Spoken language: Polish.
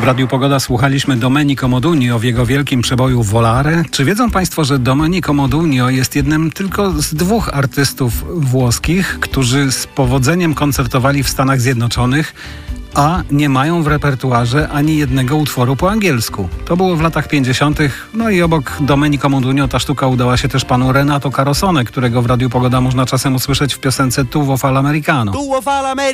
Radiu Pogoda słuchaliśmy Domenico Modugno w jego wielkim przeboju Volare. Czy wiedzą Państwo, że Domenico Modugno jest jednym tylko z 2 artystów włoskich, którzy z powodzeniem koncertowali w Stanach Zjednoczonych, a nie mają w repertuarze ani jednego utworu po angielsku. To było w latach 50. No i obok Domenico Modugno ta sztuka udała się też panu Renato Carosone, którego w Radiu Pogoda można czasem usłyszeć w piosence Tuvo fa l'americano.